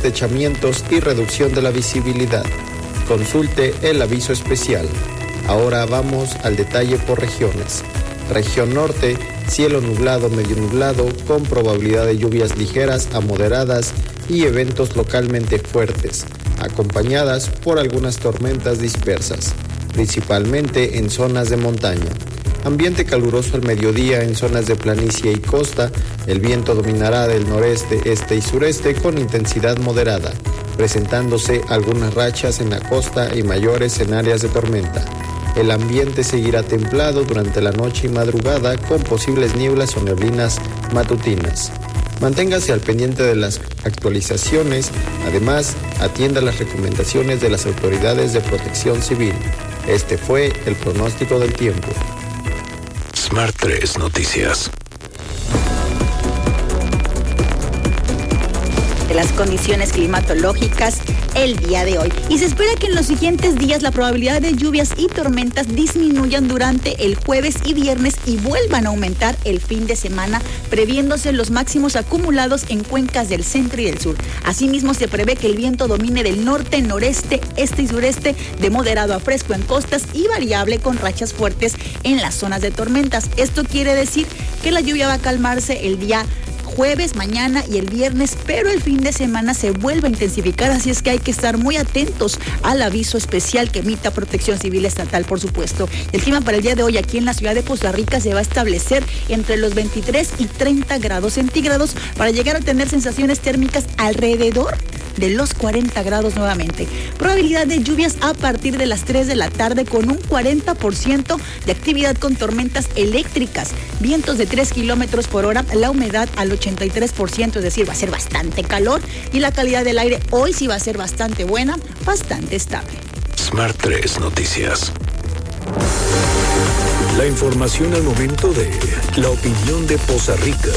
deslizamientos y reducción de la visibilidad. Consulte el aviso especial. Ahora vamos al detalle por regiones. Región Norte, cielo nublado, medio nublado, con probabilidad de lluvias ligeras a moderadas y eventos localmente fuertes, acompañadas por algunas tormentas dispersas, principalmente en zonas de montaña. Ambiente caluroso al mediodía en zonas de planicie y costa. El viento dominará del noreste, este y sureste con intensidad moderada, presentándose algunas rachas en la costa y mayores en áreas de tormenta. El ambiente seguirá templado durante la noche y madrugada con posibles nieblas o neblinas matutinas. Manténgase al pendiente de las actualizaciones. Además, atienda las recomendaciones de las autoridades de protección civil. Este fue el pronóstico del tiempo. Smart 3 Noticias. De las condiciones climatológicas el día de hoy. Y se espera que en los siguientes días la probabilidad de lluvias y tormentas disminuyan durante el jueves y viernes y vuelvan a aumentar el fin de semana, previéndose los máximos acumulados en cuencas del centro y del sur. Asimismo, se prevé que el viento domine del norte, noreste, este y sureste, de moderado a fresco en costas y variable con rachas fuertes en las zonas de tormentas. Esto quiere decir que la lluvia va a calmarse el día jueves, mañana y el viernes, pero el fin de semana se vuelve a intensificar, así es que hay que estar muy atentos al aviso especial que emita Protección Civil Estatal, por supuesto. El clima para el día de hoy aquí en la ciudad de Poza Rica se va a establecer entre los 23 y 30 grados centígrados para llegar a tener sensaciones térmicas alrededor de los 40 grados nuevamente. Probabilidad de lluvias a partir de las 3 de la tarde con un 40% de actividad con tormentas eléctricas, vientos de 3 kilómetros por hora, la humedad al 83%, es decir, va a ser bastante calor y la calidad del aire hoy sí va a ser bastante buena, bastante estable. Smart 3 Noticias. La información al momento de la opinión de Poza Rica.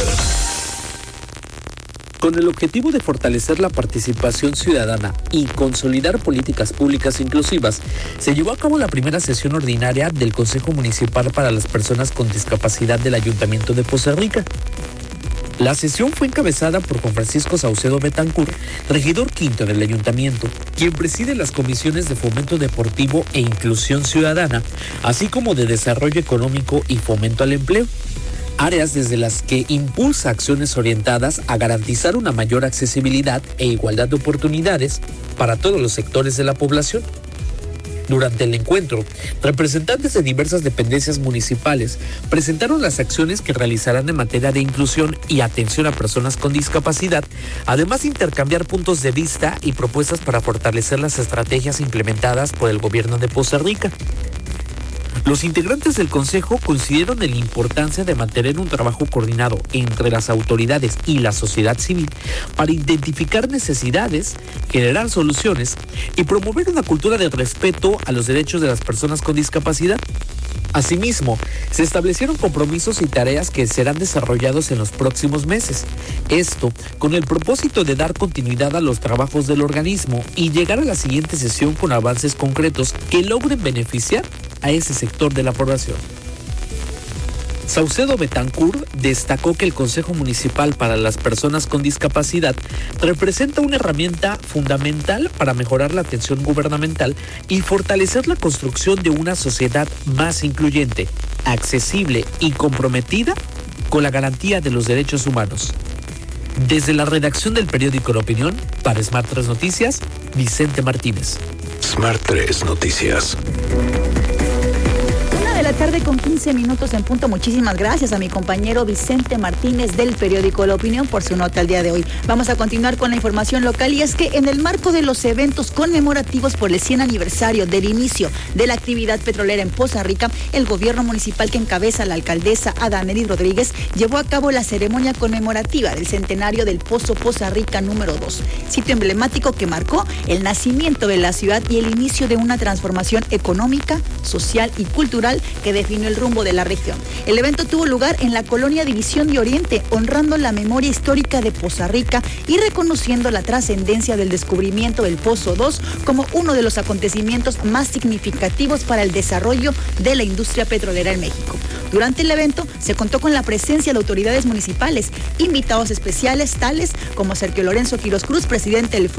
Con el objetivo de fortalecer la participación ciudadana y consolidar políticas públicas inclusivas, se llevó a cabo la primera sesión ordinaria del Consejo Municipal para las Personas con Discapacidad del Ayuntamiento de Poza Rica. La sesión fue encabezada por Juan Francisco Saucedo Betancourt, regidor quinto del ayuntamiento, quien preside las comisiones de Fomento Deportivo e Inclusión Ciudadana, así como de Desarrollo Económico y Fomento al Empleo, áreas desde las que impulsa acciones orientadas a garantizar una mayor accesibilidad e igualdad de oportunidades para todos los sectores de la población. Durante el encuentro, representantes de diversas dependencias municipales presentaron las acciones que realizarán en materia de inclusión y atención a personas con discapacidad, además de intercambiar puntos de vista y propuestas para fortalecer las estrategias implementadas por el gobierno de Poza Rica. Los integrantes del Consejo consideraron la importancia de mantener un trabajo coordinado entre las autoridades y la sociedad civil para identificar necesidades, generar soluciones y promover una cultura de respeto a los derechos de las personas con discapacidad. Asimismo, se establecieron compromisos y tareas que serán desarrollados en los próximos meses. Esto con el propósito de dar continuidad a los trabajos del organismo y llegar a la siguiente sesión con avances concretos que logren beneficiar a ese sector de la población. Saucedo Betancourt destacó que el Consejo Municipal para las Personas con Discapacidad representa una herramienta fundamental para mejorar la atención gubernamental y fortalecer la construcción de una sociedad más incluyente, accesible y comprometida con la garantía de los derechos humanos. Desde la redacción del periódico La Opinión, para Smart 3 Noticias, Vicente Martínez. Smart 3 Noticias. De la tarde con 15 minutos en punto. Muchísimas gracias a mi compañero Vicente Martínez del periódico La Opinión por su nota el día de hoy. Vamos a continuar con la información local y es que en el marco de los eventos conmemorativos por el 100 aniversario del inicio de la actividad petrolera en Poza Rica, el gobierno municipal que encabeza la alcaldesa Adanelis Rodríguez llevó a cabo la ceremonia conmemorativa del centenario del Pozo Poza Rica número 2, sitio emblemático que marcó el nacimiento de la ciudad y el inicio de una transformación económica, social y cultural que definió el rumbo de la región. El evento tuvo lugar en la colonia División de Oriente, honrando la memoria histórica de Poza Rica y reconociendo la trascendencia del descubrimiento del Pozo 2 como uno de los acontecimientos más significativos para el desarrollo de la industria petrolera en México. Durante el evento se contó con la presencia de autoridades municipales, invitados especiales tales como Sergio Lorenzo Quirós Cruz, presidente del